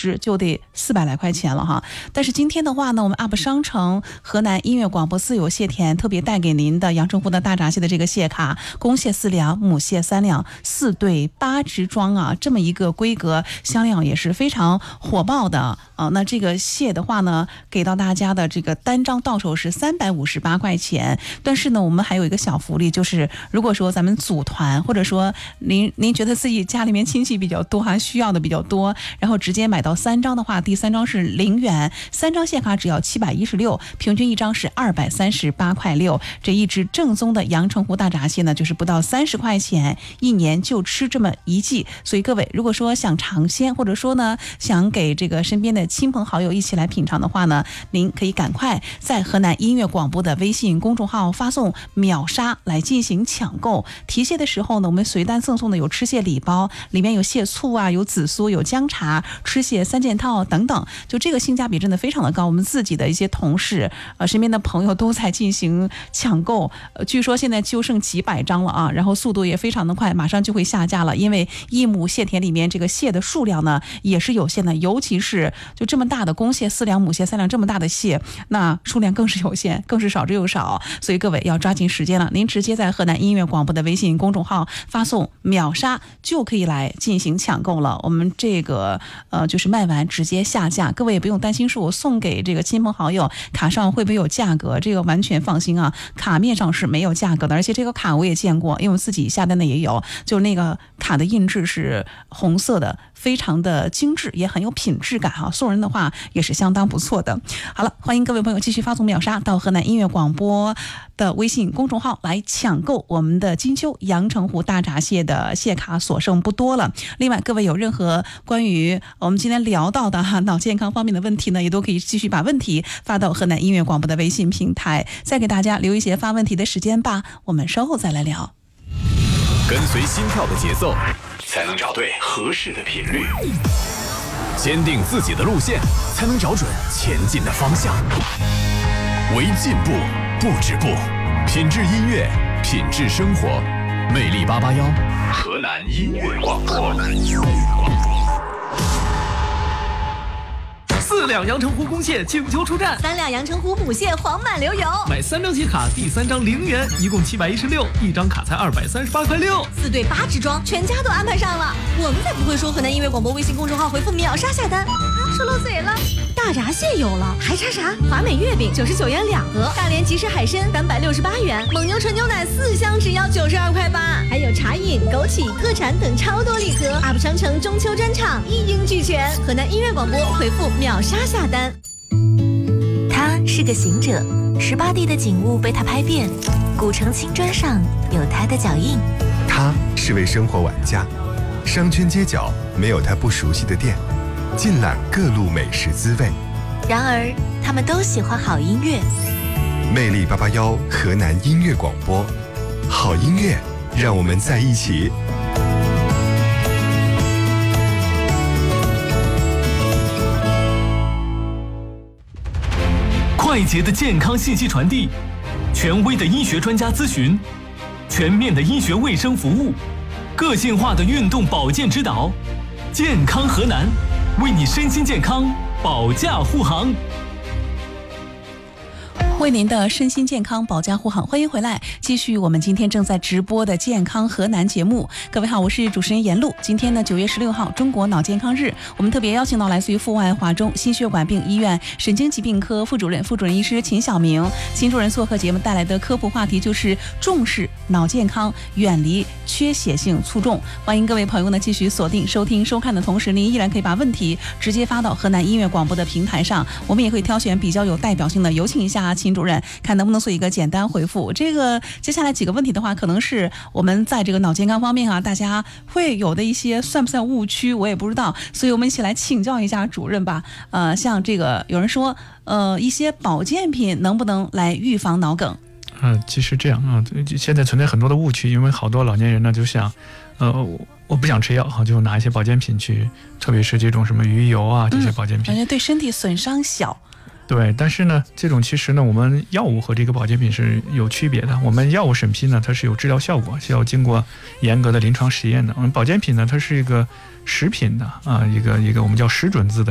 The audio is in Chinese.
支就得400来块钱了哈。但是今天的话呢，我们 UP 商城河南音乐广播私有蟹田特别带给您的阳澄湖的大闸蟹的这个蟹卡，公蟹4两，母蟹3两，4对8只装啊，这么一个规格，销量也是非常火爆的啊。那这个蟹的话呢，给到大家的这个单张到手是358块钱。但是呢，我们还有一个小福利，就是如果说咱们组团，或者说您觉得自己家里面亲戚比较多，还需要的比较多，然后直接买到3张的话，第3张是0元，3张蟹卡只要716，平均1张是238块6。这一只正宗的阳澄湖大闸蟹呢，就是不到30块钱，1年就吃这么1季。所以各位如果说想尝鲜，或者说呢想给这个身边的亲朋好友一起来品尝的话呢，您可以赶快在河南音乐广播的微信公众号发送秒杀来进行抢购。提蟹的时候呢，我们随单赠送的有吃蟹礼包，里面有蟹醋啊，有紫苏，有姜茶，吃蟹3件套等等，就这个性价比真的非常的高。我们自己的一些同事身边的朋友都在进行抢购，据说现在就剩几百张了啊，然后速度也非常的快，马上就会下架了。因为一亩蟹田里面这个蟹的数量呢也是有限的，尤其是就这么大的公蟹4两，母蟹3两，这么大的蟹，那数量更是有限，更是少之又少。所以各位要抓紧时间了，您直接在河南音乐广播的微信公众号发送秒杀就可以来进行抢购了。我们这个就是卖完直接下架，各位也不用担心说我送给这个亲朋好友卡上会不会有价格，这个完全放心啊，卡面上是没有价格的。而且这个卡我也见过，因为我自己下单的也有，就那个卡的印制是红色的，非常的精致，也很有品质感啊，送人的话也是相当不错的。好了，欢迎各位朋友继续发送秒杀到河南音乐广播的微信公众号来抢购我们的金秋阳澄湖大闸蟹的蟹卡，所剩不多了。另外各位有任何关于我们今天聊到的脑健康方面的问题呢，也都可以继续把问题发到河南音乐广播的微信平台，再给大家留一些发问题的时间吧，我们稍后再来聊。 跟随心跳的节奏，才能找对合适的频率；坚定自己的路线，才能找准前进的方向。为进步不止步，品质音乐，品质生活。魅力881，河南音乐广播。 4两阳澄湖公蟹请求出战 ，3两阳澄湖母蟹黄满流油。 买3张蟹卡，第3张0元，一共716，一张卡才238块6。 4对8只装，全家都安排上了。我们才不会说河南音乐广播微信公众号回复秒杀下单啊，说漏嘴了。大闸蟹有了，还差啥？华美月饼99元2盒，大连即食海参368元，蒙牛纯牛奶4箱只要92块8，还有茶饮、枸杞、特产等超多礼盒。UP 商城中秋专场一应俱全，河南音乐广播回复秒杀下单。 他是个行者，18地的景物被他拍遍，古城青砖上有他的脚印。 他是位生活玩家，商圈街角没有他不熟悉的店，尽览各路美食滋味。 然而他们都喜欢好音乐。 魅力881河南音乐广播，好音乐让我们在一起。 快捷的健康信息传递，权威的医学专家咨询，全面的医学卫生服务，个性化的运动保健指导，健康河南，为你身心健康保驾护航。 为您的身心健康保驾护航，欢迎回来，继续我们今天正在直播的健康河南节目。各位好，我是主持人严露。今天呢9月16号中国脑健康日，我们特别邀请到来自于阜外华中心血管病医院神经疾病科副主任医师秦晓明，秦主任做客节目带来的科普话题就是重视脑健康，远离缺血性卒中。欢迎各位朋友呢继续锁定收听收看的同时，您依然可以把问题直接发到河南音乐广播的平台上，我们也会挑选比较有代表性的，有请一下秦主任，看能不能做一个简单回复。这个接下来几个问题的话，可能是我们在这个脑健康方面啊，大家会有的一些算不算误区，我也不知道，所以我们一起来请教一下主任吧。像这个有人说，一些保健品能不能来预防脑梗？ 其实这样啊，现在存在很多的误区，因为好多老年人呢就想，我不想吃药哈，就拿一些保健品去，特别是这种什么鱼油啊这些保健品， 感觉对身体损伤小。 对，但是呢，这种其实呢，我们药物和这个保健品是有区别的。我们药物审批呢，它是有治疗效果，是要经过严格的临床实验的。保健品呢，它是一个食品的一个我们叫实准字的